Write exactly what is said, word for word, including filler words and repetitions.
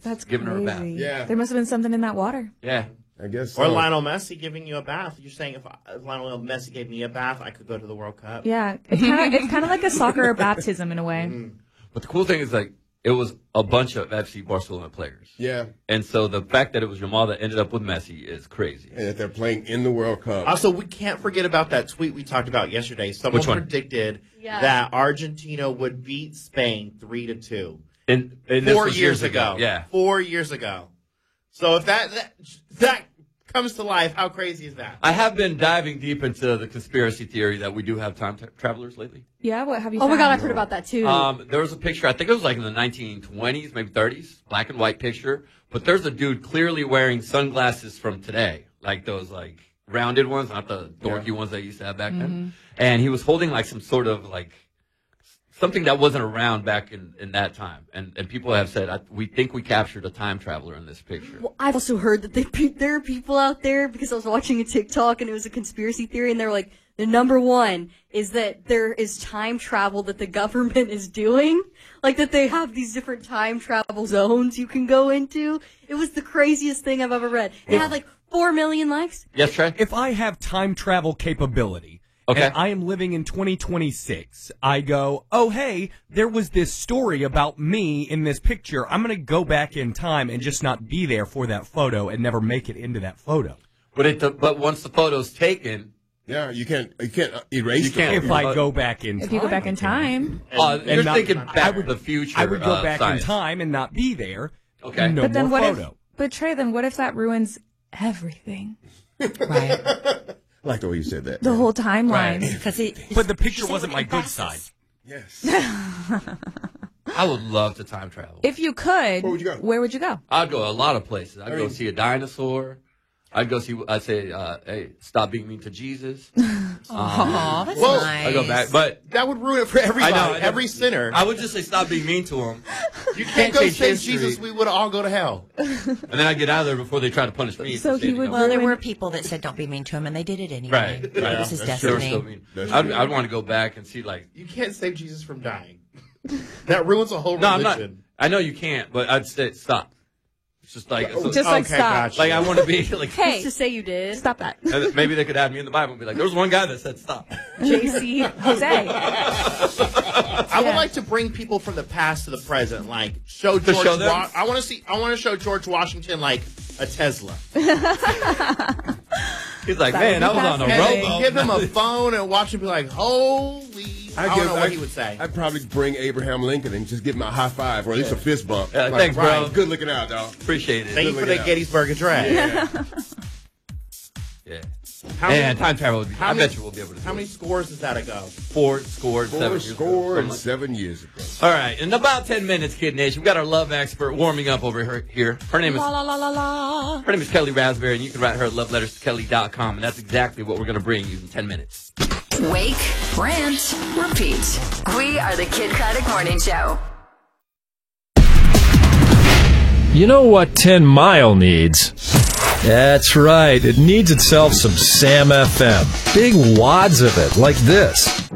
That's giving crazy. her a bath. Yeah. There must have been something in that water. Yeah. I guess so. Or Lionel Messi giving you a bath. You're saying if, I, if Lionel Messi gave me a bath, I could go to the World Cup? Yeah. It's kind of it's kind of like a soccer baptism in a way. Mm-hmm. But the cool thing is, like, it was a bunch of F C Barcelona players. Yeah. And so the fact that it was Jamal that ended up with Messi is crazy. And that they're playing in the World Cup. Also, we can't forget about that tweet we talked about yesterday. Someone Which one? predicted Yeah. that Argentina would beat Spain three to two. And, and this Four was years ago. Yeah. Four years ago. So if that that, that comes to life, how crazy is that? I have been diving deep into the conspiracy theory that we do have time tra- travelers lately. Yeah, what have you Oh my found? God, I've heard about that too. Um, there was a picture, I think it was like in the nineteen twenties, maybe thirties, black and white picture. But there's a dude clearly wearing sunglasses from today, like those like rounded ones, not the dorky Yeah. ones that I used to have back then. And he was holding like some sort of like something that wasn't around back in, in that time. And and people have said, I, we think we captured a time traveler in this picture. Well, I've also heard that they, there are people out there, because I was watching a TikTok and it was a conspiracy theory, and they were like, the number one is that there is time travel that the government is doing. Like that they have these different time travel zones you can go into. It was the craziest thing I've ever read. It had like four million likes. Yes, Trey? If I have time travel capability, Okay. and I am living in twenty twenty-six, I go, oh, hey, there was this story about me in this picture. I'm going to go back in time and just not be there for that photo and never make it into that photo. But it, but once the photo's taken, Yeah, you can't you can't uh, erase You the can't. If I go back in time. If you go back in time. uh, you're not- thinking I back would- to the future. I would go uh, back science. in time and not be there. Okay. No But then more what photo. if, but Trey, then what if that ruins everything? Right. I like the way you said that. The whole timeline. Because it. But the picture wasn't my good side. Yes. I would love to time travel. If you could, Where would you go? Where would you go? I'd go a lot of places. I'd I go mean- see a dinosaur. I'd go see. I'd say, uh, "Hey, stop being mean to Jesus." Aw, that's Well, nice. I go back, but That would ruin it for everybody. I know, I know. Every sinner. I would just say, "Stop being mean to him," you can't go change say history. Jesus, we would all go to hell. and then I get out of there before they try to punish me. So for he standing would- up. Well, there Ruin- were people that said don't be mean to him, and they did it anyway. Right, It right. was his That's They were destiny. still mean. That's I'd, true. I'd want to go back and see, like, You can't save Jesus from dying. That ruins a whole no, I'm religion. not. I know you can't, but I'd say stop. It's just like, it's Just like Okay, stop. gotcha. like I want to be like. Hey, Just to say you did. stop that. and then maybe they could add me in the Bible and be like, there was one guy that said stop. J C Jose. I would like to bring people from the past to the present, like show To George. show them? Wa- I want to see. I want to show George Washington like a Tesla. He's like, That man, would I be was on a fascinating. rowboat. Give him a phone and watch him be like, holy. I, don't give- know what he would say. I'd probably bring Abraham Lincoln and just give him a high five or at least a fist bump. Yeah, thanks, bro. right, good looking out, dog. Appreciate it. Thank you Good for looking the out. Gettysburg Address. Yeah. Yeah. How And many, time travel would be, how I many- bet you we'll be able to do how many it. scores does that go? Four scored, Four seven years ago, score and something like seven years ago. that. All right. In about ten minutes, Kid Nation, we got our love expert warming up over her, here. Her name is La la la la la. her name is Kelly Raspberry, and you can write her at love letters to kelly dot com, and that's exactly what we're going to bring you in ten minutes. Wake, rant, repeat. We are the Kid Classic Morning Show. You know what ten mile needs? That's right, it needs itself some Sam F M. Big wads of it, like this.